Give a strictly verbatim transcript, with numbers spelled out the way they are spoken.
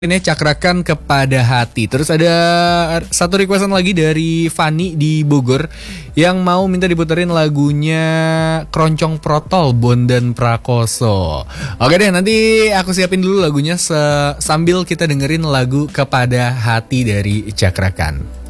Ini cakrakan kepada hati. Terus ada satu requestan lagi dari Fani di Bogor yang mau minta diputerin lagunya Keroncong Protol Bondan Prakoso. Oke deh, nanti aku siapin dulu lagunya se- sambil kita dengerin lagu Kepada Hati dari Cakrakan.